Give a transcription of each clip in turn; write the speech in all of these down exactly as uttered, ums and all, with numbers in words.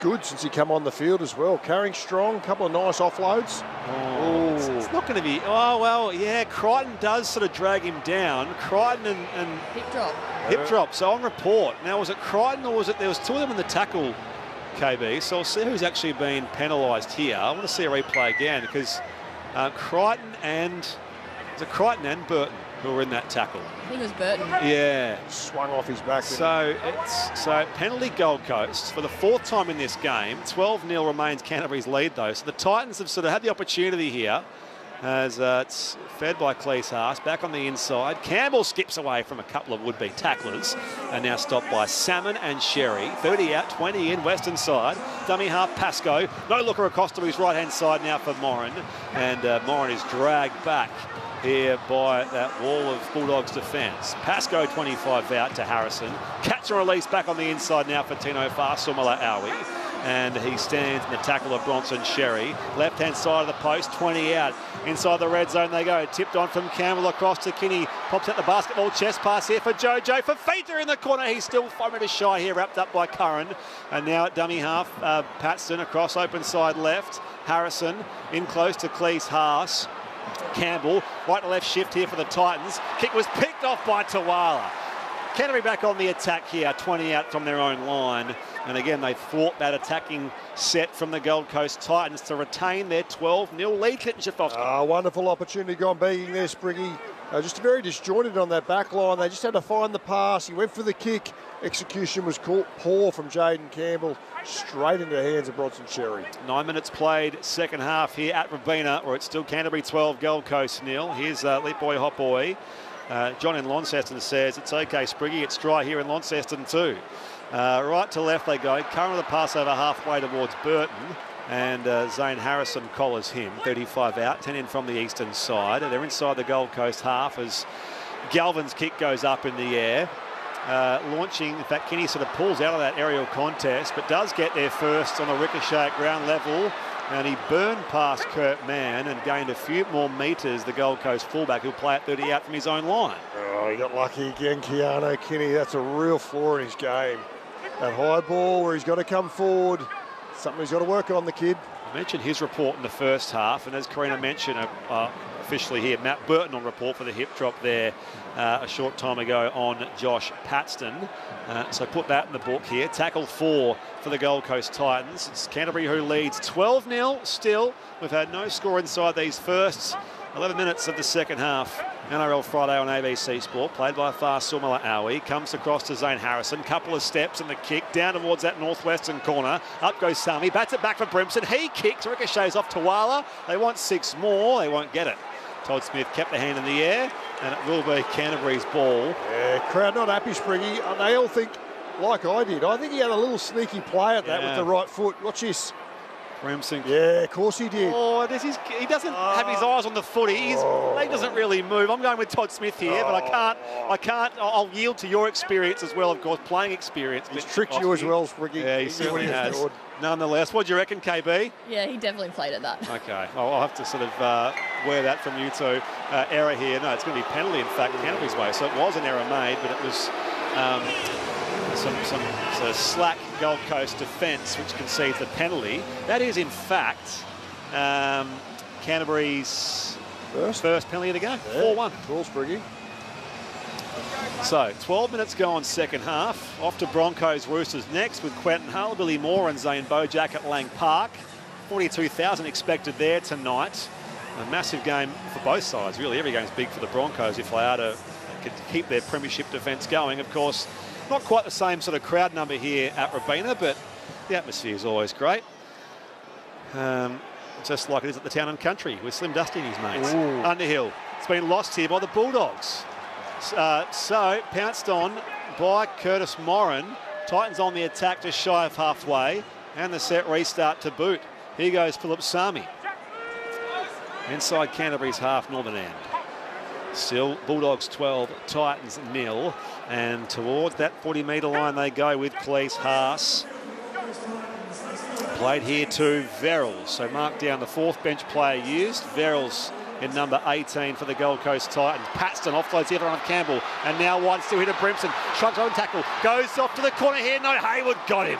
good since he come on the field as well. Carrying strong, a couple of nice offloads. Oh, it's, it's not going to be. Oh well, yeah. Crichton does sort of drag him down. Crichton and, and hip drop. Hip drop. So on report. Now was it Crichton or was it there was two of them in the tackle, K B? So I'll see who's actually been penalised here. I want to see a replay again because uh, Crichton and is it Crichton and Burton who were in that tackle. I think it was Burton. Yeah. Swung off his back. So it's so penalty Gold Coast for the fourth time in this game. twelve nil remains Canterbury's lead though. So the Titans have sort of had the opportunity here as uh, it's fed by Cleese Haas. Back on the inside. Campbell skips away from a couple of would-be tacklers and now stopped by Salmon and Sherry. thirty out, twenty in, western side. Dummy half Pascoe. No looker across to his right-hand side now for Moran. And uh, Moran is dragged back here by that wall of Bulldogs defence. Pascoe twenty-five out to Harrison. Catch and release back on the inside now for Tino Fasumala Awi. And he stands in the tackle of Bronson Sherry. Left-hand side of the post, twenty out. Inside the red zone they go. Tipped on from Campbell across to Kinney. Pops out the basketball chest pass here for Jojo. Fafita in the corner. He's still five metres shy here, wrapped up by Curran. And now at dummy half, uh, Patston across open side left. Harrison in close to Cleese Haas. Campbell, right to left shift here for the Titans. Kick was picked off by Tawala. Canterbury back on the attack here, twenty out from their own line. And again, they fought that attacking set from the Gold Coast Titans to retain their twelve nil lead. Clinton Schiftovski. Ah, wonderful opportunity gone begging there, Spriggy. Uh, just very disjointed on that back line. They just had to find the pass. He went for the kick. Execution was caught poor from Jaden Campbell. Straight into the hands of Bronson Sherry. Nine minutes played, second half here at Robina, where it's still Canterbury twelve, Gold Coast nil. Here's uh, Leap Boy, Hot Boy. Uh, John in Launceston says, it's okay, Spriggy, it's dry here in Launceston too. Uh, right to left they go. Current of the pass over halfway towards Burton. And uh, Zane Harrison collars him. thirty-five out, ten in from the eastern side. They're inside the Gold Coast half as Galvin's kick goes up in the air. Uh, launching, in fact, Kinney sort of pulls out of that aerial contest, but does get there first on a ricochet at ground level. And he burned past Kurt Mann and gained a few more metres, the Gold Coast fullback, who'll play at thirty out from his own line. Oh, he got lucky again, Keanu Kinney. That's a real flaw in his game. That high ball where he's got to come forward. Something he's got to work on, the kid. I mentioned his report in the first half, and as Karina mentioned, uh, uh, officially here, Matt Burton on report for the hip drop there uh, a short time ago on Josh Patston. Uh, so put that in the book here. Tackle four for the Gold Coast Titans. It's Canterbury who leads twelve nil still. We've had no score inside these first eleven minutes of the second half. N R L Friday on A B C Sport, played by Fasumala Awi. Comes across to Zane Harrison. Couple of steps in the kick, down towards that northwestern corner. Up goes Sami, bats it back for Brimson. He kicks, ricochets off Tawala. They want six more, they won't get it. Todd Smith kept the hand in the air, and it will be Canterbury's ball. Yeah, crowd not happy, Spriggy. They all think, like I did, I think he had a little sneaky play at that yeah. with the right foot. Watch this. Brimson. Yeah, of course he did. Oh, this is, he doesn't uh, have his eyes on the footy. He's, oh. He doesn't really move. I'm going with Todd Smith here, oh. but I can't. I can't. I'll yield to your experience as well, of course, playing experience. He's tricked you as well, Spriggy. Yeah, he, he certainly has. Good. Nonetheless, what do you reckon, K B? Yeah, he definitely played at that. Okay, I'll, I'll have to sort of uh, wear that from you two. Uh, error here. No, it's going to be penalty, in fact, Canterbury's way. So it was an error made, but it was. Um, Some, some sort of slack Gold Coast defence which concedes the penalty. That is, in fact, um, Canterbury's first, first penalty of the game. four one. Cool, Spriggy. So, twelve minutes go on second half. Off to Broncos Roosters next with Quentin Hull, Billy Moore and Zane Bojack at Lang Park. forty-two thousand expected there tonight. A massive game for both sides, really. Every game's big for the Broncos if they are to keep their premiership defence going. Of course, not quite the same sort of crowd number here at Robina, but the atmosphere is always great. Um, just like it is at the Town and Country with Slim Dusty and his mates. Ooh. Underhill. It's been lost here by the Bulldogs. Uh, so, pounced on by Curtis Moran. Titans on the attack just shy of halfway. And the set restart to boot. Here goes Philip Sami. Inside Canterbury's half, northern end. Still, Bulldogs twelve, Titans nil. And towards that forty metre line they go with Cleese Haas. Played here to Verrills. So mark down the fourth bench player used. Verrills in number eighteen for the Gold Coast Titans. Patston offloads the other on Campbell. And now White still hit a Brimson. Shrugs on tackle. Goes off to the corner here. No, Hayward got him.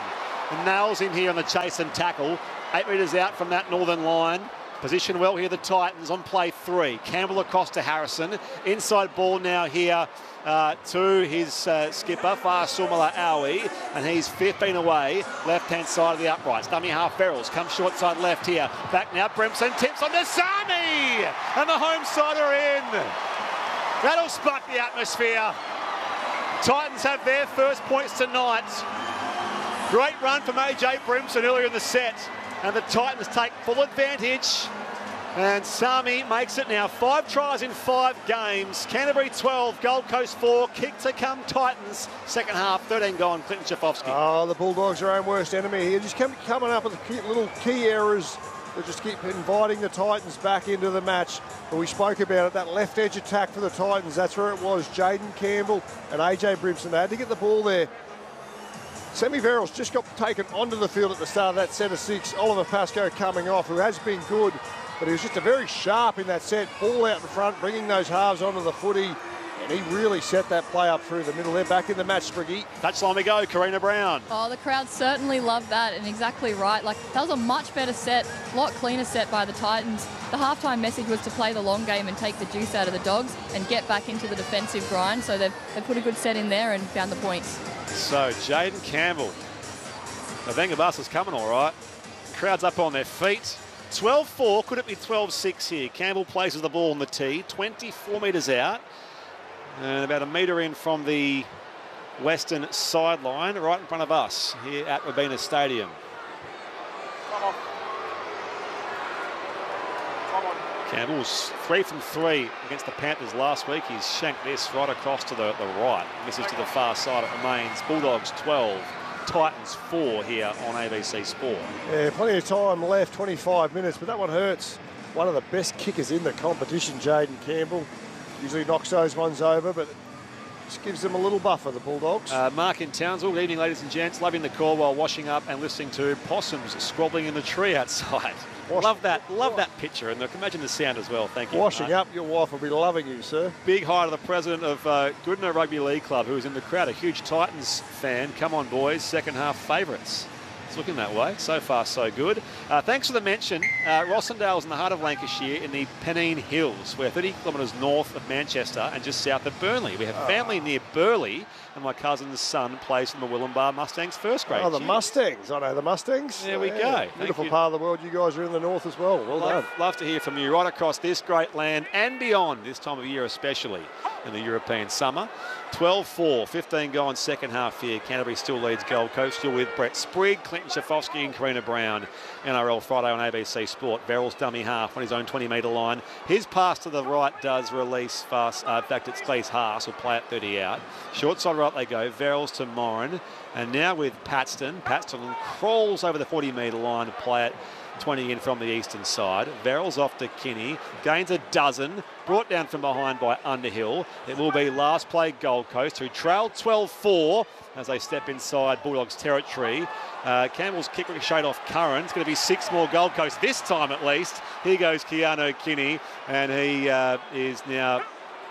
and nails him here on the chase and tackle. Eight metres out from that northern line. Position well here, the Titans on play three. Campbell across to Harrison. Inside ball now here uh, to his uh, skipper, Fa'asumala Aui, and he's fifteen away, left-hand side of the uprights. Dummy half Verrills, comes short side left here. Back now, Brimson tips on to Sami, and the home side are in. That'll spark the atmosphere. Titans have their first points tonight. Great run from A J Brimson earlier in the set. And the Titans take full advantage. And Sami makes it now. Five tries in five games. Canterbury twelve, Gold Coast four. Kick to come Titans. Second half, thirteen gone. Clinton Schifofsky. Oh, the Bulldogs are our own worst enemy here. Just come, coming up with key, little key errors that just keep inviting the Titans back into the match. But we spoke about it, that left edge attack for the Titans. That's where it was. Jaden Campbell and A J Brimson. They had to get the ball there. Semi Verrills just got taken onto the field at the start of that set of six. Oliver Pascoe coming off, who has been good, but he was just a very sharp in that set. Ball out in front, bringing those halves onto the footy, and he really set that play up through the middle. They're back in the match, Spriggy. Touchline we go, Karina Brown. Oh, the crowd certainly loved that, and exactly right. Like, that was a much better set, a lot cleaner set by the Titans. The halftime message was to play the long game and take the juice out of the Dogs and get back into the defensive grind. So they've, they've put a good set in there and found the points. So, Jaden Campbell. The Venga bus is coming all right. Crowd's up on their feet. twelve four, could it be twelve six here? Campbell places the ball on the tee, twenty-four metres out. And about a metre in from the western sideline, right in front of us here at Robina Stadium. Campbell was three from three against the Panthers last week. He's shanked this right across to the, the right. Misses to the far side. It remains Bulldogs twelve, Titans four here on A B C Sport. Yeah, plenty of time left, twenty-five minutes, but that one hurts. One of the best kickers in the competition, Jaden Campbell. Usually knocks those ones over, but just gives them a little buffer, the Bulldogs. Uh, Mark in Townsville, good evening, ladies and gents. Loving the call while washing up and listening to possums squabbling in the tree outside. Wash, love that, love that picture, and imagine the sound as well. Thank you. Washing Mark. up, your wife will be loving you, sir. Big hi to the president of uh, Goodna Rugby League Club, who is in the crowd, a huge Titans fan. Come on, boys, second half favourites. It's looking that way. So far, so good. Uh, thanks for the mention. Uh, Rossendale's in the heart of Lancashire in the Pennine Hills. We're thirty kilometres north of Manchester and just south of Burnley. We have oh. family near Burleigh, and my cousin's son plays in the Willenbar Mustangs first grade. Oh, the Mustangs. I know the Mustangs. There we yeah. go. Beautiful part of the world. You guys are in the north as well. Well love, done. Love to hear from you right across this great land and beyond, this time of year especially in the European summer. twelve four, fifteen gone second half here. Canterbury still leads Gold Coast. Still with Brett Sprigg, Clinton Schifofsky and Karina Brown. N R L Friday on A B C Sport. Verrills dummy half on his own twenty metre line. His pass to the right does release fast. Uh, in fact, it's Cleese Haas will play it thirty out. Short side right they go. Verrills to Moran. And now with Paxton. Paxton crawls over the forty metre line to play it twenty in from the eastern side. Verrills off to Kinney. Gains a dozen. Brought down from behind by Underhill. It will be last play Gold Coast, who trailed twelve four as they step inside Bulldogs territory. Uh, Campbell's kick ricocheted off Curran. It's going to be six more Gold Coast this time at least. Here goes Keanu Kinney, and he uh, is now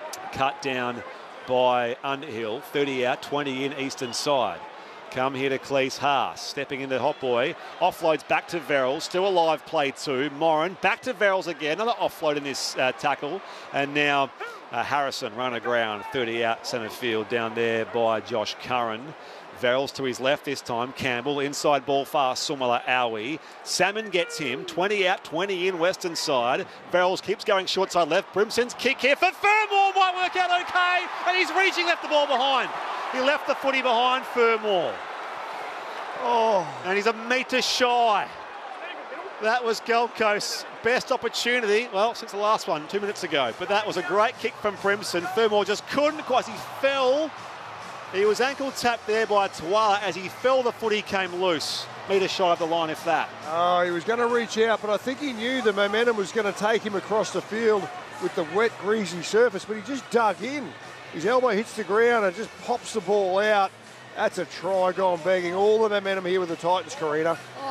cut down by Underhill. thirty out, twenty in eastern side. Come here to Cleese Haas, stepping into Hot Boy. Offloads back to Verrills, still a live play two. Moran back to Verrills again, another offload in this uh, tackle. And now uh, Harrison run aground, thirty out centre field down there by Josh Curran. Verrills to his left this time. Campbell, inside ball fast, Sumala Aui. Salmon gets him, twenty out, twenty in western side. Verrills keeps going short side left. Brimson's kick here for Fermor, might work out okay. And he's reaching, left the ball behind. He left the footy behind Fermor. Oh, and he's a metre shy. That was Gold Coast's best opportunity, well, since the last one, two minutes ago. But that was a great kick from Brimson. Fermor just couldn't quite, he fell. He was ankle tapped there by Tuala. As he fell, the footy came loose. Metre shy of the line, if that. Oh, he was going to reach out, but I think he knew the momentum was going to take him across the field with the wet, greasy surface, but he just dug in. His elbow hits the ground and just pops the ball out. That's a try gone begging. All the momentum here with the Titans, Karina. Oh,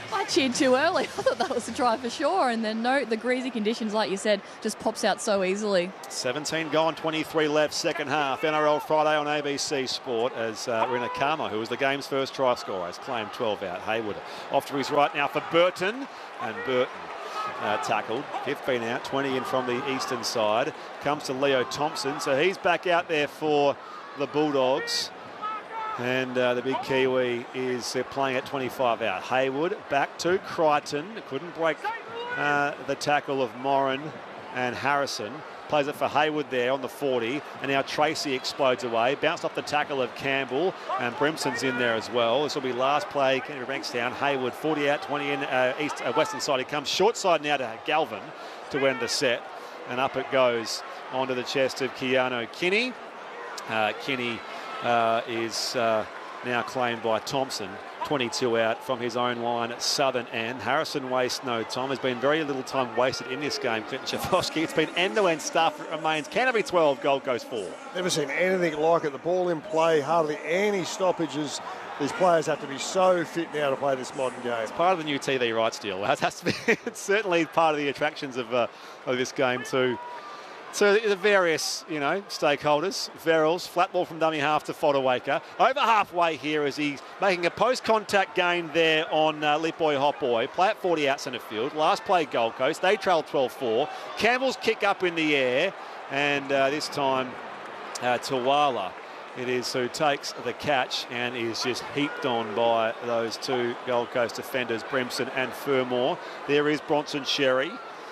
I cheered too early. I thought that was a try for sure. And then, no, the greasy conditions, like you said, just pops out so easily. seventeen gone, twenty-three left, second half. N R L Friday on A B C Sport as uh, Rina Kama, who was the game's first try scorer, has claimed twelve out. Haywood off to his right now for Burton. And Burton uh, tackled. fifteen out, twenty in from the eastern side. Comes to Leo Thompson. So he's back out there for the Bulldogs. And uh, the big Kiwi is uh, playing at twenty-five out. Haywood back to Crichton. Couldn't break uh, the tackle of Moran and Harrison. Plays it for Haywood there on the forty. And now Tracy explodes away. Bounced off the tackle of Campbell. And Brimson's in there as well. This will be last play. Canterbury Bankstown. Haywood forty out, twenty in. Uh, east, uh, western side. He comes short side now to Galvin to end the set. And up it goes onto the chest of Keanu Kinney. Uh, Kinney uh, is uh, now claimed by Thompson. twenty-two out from his own line at southern end. Harrison wastes no time. There's been very little time wasted in this game. Clinton Schifosky. It's been end-to-end stuff. It remains Canterbury twelve, Gold Coast four. Never seen anything like it. The ball in play, hardly any stoppages. These players have to be so fit now to play this modern game. It's part of the new T V rights deal. That has to be. It's certainly part of the attractions of uh, of this game too. So the various, you know, stakeholders. Verrills, flat ball from dummy half to Fodawaker. Over halfway here as he's making a post-contact gain there on uh, Lit Boy Hot Boy. Play at forty out centre field. Last play Gold Coast. They trail twelve four. Campbell's kick up in the air. And uh, this time uh, Tawala it is who takes the catch and is just heaped on by those two Gold Coast defenders, Brimson and Fermor. There is Bronson Sherry.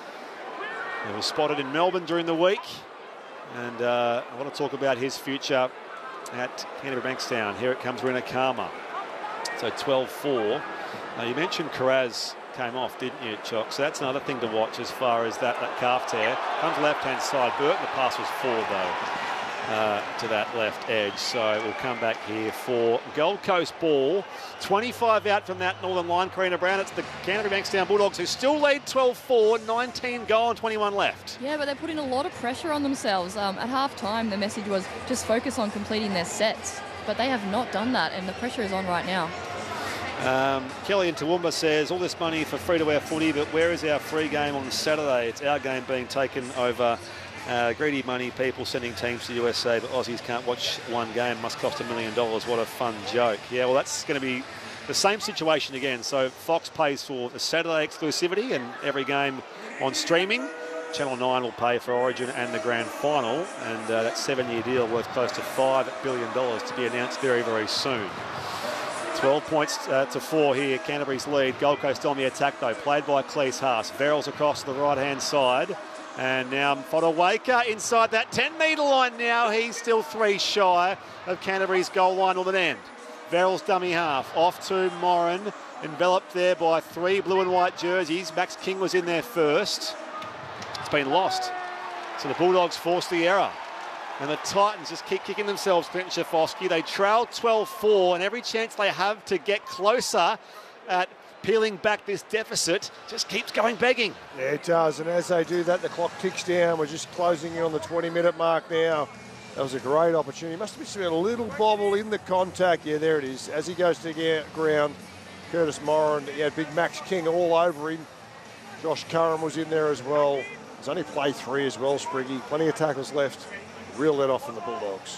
He was spotted in Melbourne during the week. And uh, I want to talk about his future at Canterbury Bankstown. Here it comes, Rina Kama. So twelve four. Uh, you mentioned Karaz came off, didn't you, Chock? So that's another thing to watch as far as that, that calf tear. Comes left-hand side. Burton, the pass was forward, though, uh, to that left edge. So we'll come back here for Gold Coast ball. twenty-five out from that northern line. Karina Brown, it's the Canterbury Bankstown Bulldogs who still lead twelve four, nineteen gone, twenty-one left. Yeah, but they're putting a lot of pressure on themselves. Um, at half-time, the message was just focus on completing their sets. But they have not done that, and the pressure is on right now. Um, Kelly in Toowoomba says, all this money for free-to-air footy, but where is our free game on Saturday? It's our game being taken over. Uh, greedy money people sending teams to U S A, but Aussies can't watch one game. Must cost a million dollars. What a fun joke. Yeah, well, that's going to be the same situation again. So Fox pays for the Saturday exclusivity and every game on streaming. Channel nine will pay for Origin and the Grand Final, and uh, that seven-year deal worth close to five billion dollars to be announced very, very soon. twelve points uh, to four here, Canterbury's lead. Gold Coast on the attack, though, played by Cleese Haas. Verrills across to the right-hand side. And now Fodawaker inside that ten-metre line now. He's still three shy of Canterbury's goal line northern end. Verrills dummy half. Off to Moran. Enveloped there by three blue and white jerseys. Max King was in there first. It's been lost. So the Bulldogs forced the error. And the Titans just keep kicking themselves, Clinton Schifosky. They trail twelve four, and every chance they have to get closer at peeling back this deficit just keeps going begging. Yeah, it does. And as they do that, the clock ticks down. We're just closing in on the twenty-minute mark now. That was a great opportunity. Must have been a little bobble in the contact. Yeah, there it is. As he goes to the ground, Curtis Moran, he had big Max King all over him. Josh Curran was in there as well. There's only play three as well, Spriggy. Plenty of tackles left. Real let off from the Bulldogs.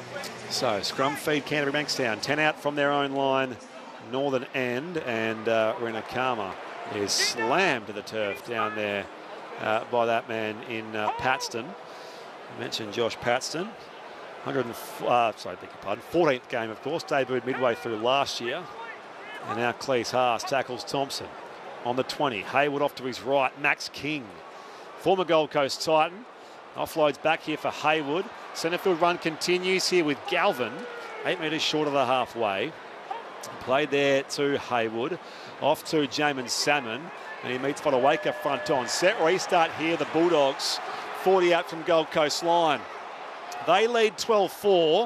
So scrum feed Canterbury Bankstown. ten out from their own line, northern end, and uh, Rina Kama is slammed to the turf down there uh, by that man in uh, Paxton. I mentioned Josh Paxton. one hundred, uh, sorry, beg your pardon. fourteenth game, of course, debuted midway through last year. And now Cleese Haas tackles Thompson on the twenty. Haywood off to his right. Max King, former Gold Coast Titan. Offloads back here for Haywood. Centrefield run continues here with Galvin. Eight metres short of the halfway. Played there to Haywood. Off to Jamin Salmon. And he meets Fodawaker front on. Set restart here, the Bulldogs. forty out from Gold Coast line. They lead twelve four.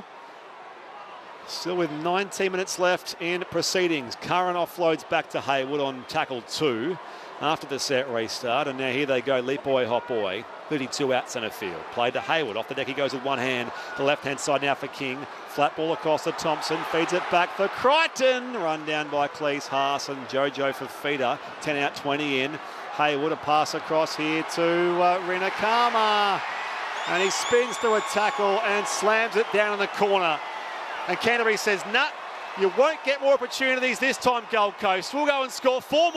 Still with nineteen minutes left in proceedings. Curran offloads back to Haywood on tackle two. after the set restart. And now here they go, leap boy, hot boy. thirty-two out centre field. Played to Hayward. Off the deck he goes with one hand. The left-hand side now for King. Flat ball across to Thompson. Feeds it back for Crichton. Run down by Cleese Haas and Jojo for feeder. ten out, twenty in. Hayward, a pass across here to uh, Rinakama. And he spins through a tackle and slams it down in the corner. And Canterbury says, nah, you won't get more opportunities this time, Gold Coast. We'll go and score four more.